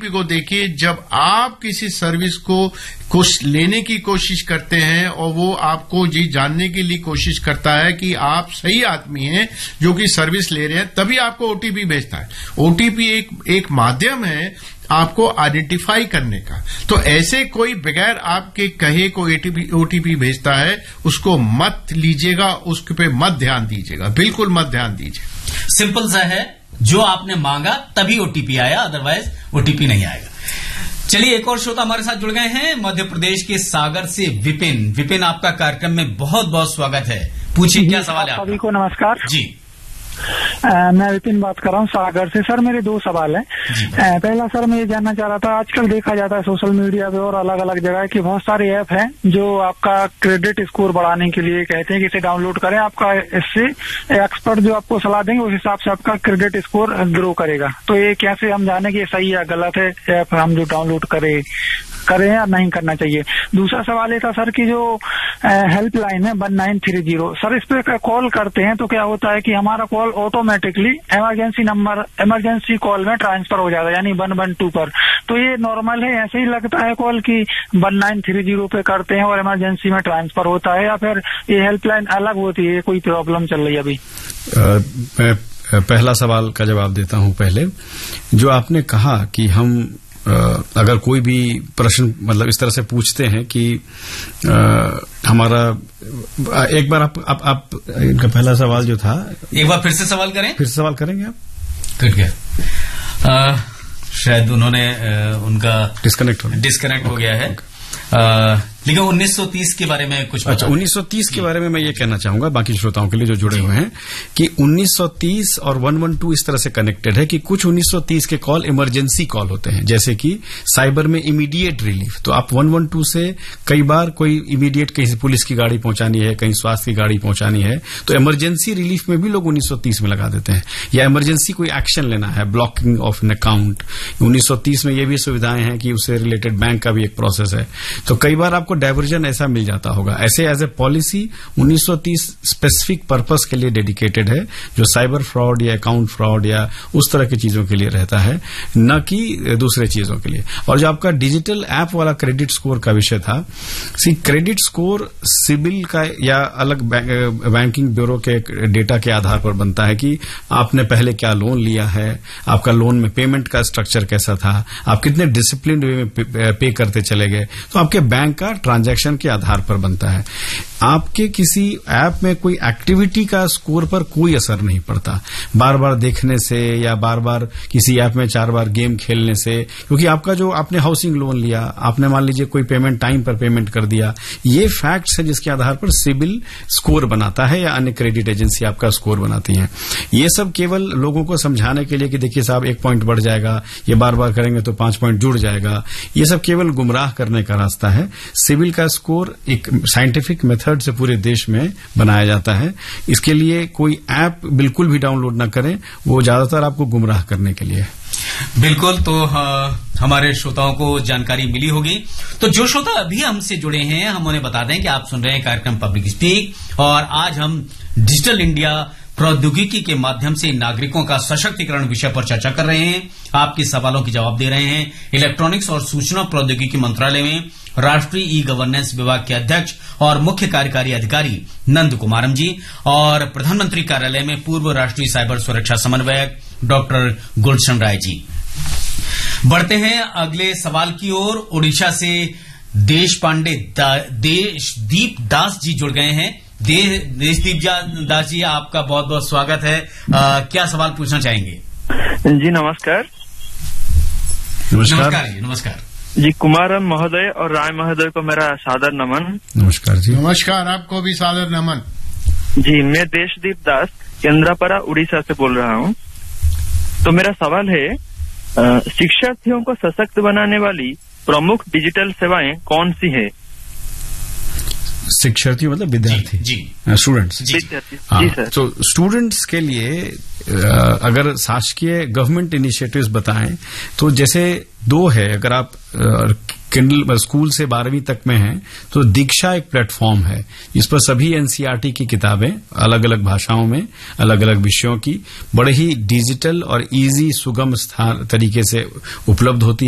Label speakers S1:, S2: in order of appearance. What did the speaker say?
S1: OTP को देखिए, जब आप किसी सर्विस को कुछ लेने की कोशिश करते हैं और वो आपको ये जानने के लिए कोशिश करता है कि आप सही आदमी हैं जो कि सर्विस ले रहे हैं, तभी आपको ओटीपी भेजता है। ओटीपी एक माध्यम है आपको आइडेंटिफाई करने का। तो ऐसे कोई बगैर आपके कहे को ओटीपी भेजता है, उसको मत लीजिएगा, उसके पे मत ध्यान दीजिएगा, बिल्कुल मत ध्यान दीजिए।
S2: सिंपल सा है, जो आपने मांगा तभी ओटीपी आया, अदरवाइज ओटीपी नहीं आएगा। चलिए, एक और श्रोता हमारे साथ जुड़ गए हैं मध्य प्रदेश के सागर से विपिन। विपिन, आपका कार्यक्रम में बहुत बहुत स्वागत है। पूछिए, क्या सवाल है आपका?
S3: सभी को नमस्कार
S2: जी।
S3: मैं विपिन बात कर रहा हूँ सागर से। सर, मेरे 2 सवाल हैं। पहला सर, मैं ये जानना चाह रहा था, आजकल देखा जाता है सोशल मीडिया पे और अलग अलग जगह कि बहुत सारे ऐप हैं जो आपका क्रेडिट स्कोर बढ़ाने के लिए कहते हैं कि इसे डाउनलोड करें, आपका इससे एक्सपर्ट जो आपको सलाह देंगे उस हिसाब से आपका क्रेडिट स्कोर ग्रो करेगा। तो ये कैसे हम जाने कि ये सही या गलत है ऐप हम जो डाउनलोड करें या नहीं करना चाहिए? दूसरा सवाल ये था सर कि जो हेल्पलाइन है 1930, सर इस पे कॉल करते हैं तो क्या होता है कि हमारा कॉल ऑटोमेटिकली इमरजेंसी कॉल में ट्रांसफर हो जाता है, यानी 112 पर। तो ये नॉर्मल है, ऐसे ही लगता है कॉल की 1930 पे करते हैं और इमरजेंसी में ट्रांसफर होता है, या फिर ये हेल्पलाइन अलग होती है? कोई प्रॉब्लम चल रही है अभी?
S4: मैं पहला सवाल का जवाब देता हूं। पहले जो आपने कहा कि हम अगर कोई भी प्रश्न मतलब इस तरह से पूछते हैं कि हमारा, एक बार आप इनका पहला सवाल जो था
S2: एक बार फिर से सवाल करें।
S4: फिर से सवाल करेंगे आप?
S2: कट गया, शायद उन्होंने उनका डिस्कनेक्ट हो गया है। लेकिन 1930 के बारे में कुछ?
S4: अच्छा, 1930 के बारे में मैं ये कहना चाहूंगा बाकी श्रोताओं के लिए जो जुड़े हुए हैं कि 1930 और 112 इस तरह से कनेक्टेड है कि कुछ 1930 के कॉल इमरजेंसी कॉल होते हैं, जैसे कि साइबर में इमीडिएट रिलीफ। तो आप 112 से कई बार कोई इमीडिएट कहीं पुलिस की गाड़ी पहुंचानी है, कहीं स्वास्थ्य की गाड़ी पहुंचानी है, तो इमरजेंसी रिलीफ में भी लोग 1930 में लगा देते हैं। या इमरजेंसी कोई एक्शन लेना है, ब्लॉकिंग ऑफ एन अकाउंट, 1930 में ये भी सुविधाएं हैं कि उससे रिलेटेड बैंक का भी एक प्रोसेस है। तो कई बार आपको डाइवर्जन ऐसा मिल जाता होगा। ऐसे as a policy 1930 specific purpose के लिए डेडिकेटेड है, जो साइबर फ्रॉड या अकाउंट फ्रॉड या उस तरह की चीजों के लिए रहता है, न कि दूसरे चीजों के लिए। और जो आपका डिजिटल ऐप वाला क्रेडिट स्कोर का विषय था, क्रेडिट स्कोर सिबिल का या अलग बैंकिंग ब्यूरो के डेटा के आधार पर बनता है कि आपने पहले क्या लोन लिया है, आपका लोन में पेमेंट का स्ट्रक्चर कैसा था, आप कितने डिसिप्लिन वे में पे करते चले गए। तो आपके बैंक का ट्रांजैक्शन के आधार पर बनता है। आपके किसी ऐप में कोई एक्टिविटी का स्कोर पर कोई असर नहीं पड़ता, बार बार देखने से या बार बार किसी ऐप में 4 बार गेम खेलने से, क्योंकि आपका जो आपने हाउसिंग लोन लिया, आपने मान लीजिए कोई पेमेंट टाइम पर पेमेंट कर दिया, ये फैक्ट्स है जिसके आधार पर सिबिल स्कोर बनाता है या अन्य क्रेडिट एजेंसी आपका स्कोर बनाती है। ये सब केवल लोगों को समझाने के लिए कि देखिए साहब 1 पॉइंट बढ़ जाएगा, ये बार बार करेंगे तो 5 पॉइंट जुड़ जाएगा, ये सब केवल गुमराह करने का रास्ता है। सिबिल का स्कोर एक साइंटिफिक मेथड से पूरे देश में बनाया जाता है। इसके लिए कोई ऐप बिल्कुल भी डाउनलोड न करें, वो ज्यादातर आपको गुमराह करने के लिए।
S2: बिल्कुल, तो हमारे श्रोताओं को जानकारी मिली होगी। तो जो श्रोता अभी हमसे जुड़े हैं, हम उन्हें बता दें कि आप सुन रहे हैं कार्यक्रम पब्लिक स्पीक, और आज हम डिजिटल इंडिया प्रौद्योगिकी के माध्यम से नागरिकों का सशक्तिकरण विषय पर चर्चा कर रहे हैं, आपके सवालों के जवाब दे रहे हैं। इलेक्ट्रॉनिक्स और सूचना प्रौद्योगिकी मंत्रालय में राष्ट्रीय ई गवर्नेंस विभाग के अध्यक्ष और मुख्य कार्यकारी अधिकारी नंद कुमारम जी, और प्रधानमंत्री कार्यालय में पूर्व राष्ट्रीय साइबर सुरक्षा समन्वयक डॉक्टर गुलशन राय जी। बढ़ते हैं अगले सवाल की ओर। उड़ीसा से देशदीप दास जी जुड़ गए हैं। देशदीप दास जी, आपका बहुत बहुत स्वागत है। क्या सवाल पूछना चाहेंगे?
S5: जी नमस्कार।
S2: नमस्कार जी। नमस्कार
S5: जी। कुमारन महोदय और राय महोदय को मेरा सादर नमन।
S4: नमस्कार जी।
S1: नमस्कार, आपको भी सादर नमन।
S5: जी, मैं देशदीप दास केंद्रापड़ा उड़ीसा से बोल रहा हूँ। तो मेरा सवाल है, शिक्षार्थियों को सशक्त बनाने वाली प्रमुख डिजिटल सेवाएं कौन सी है?
S4: शिक्षार्थी मतलब विद्यार्थी?
S2: जी,
S4: स्टूडेंट्स।
S5: जी सर।
S4: तो स्टूडेंट्स के लिए अगर शासकीय गवर्नमेंट इनिशिएटिव्स बताएं तो जैसे 2 है। अगर आप किंडल स्कूल से 12वीं तक में हैं तो दीक्षा एक प्लेटफॉर्म है, इस पर सभी एनसीईआरटी की किताबें अलग अलग भाषाओं में अलग अलग विषयों की बड़े ही डिजिटल और इजी सुगम तरीके से उपलब्ध होती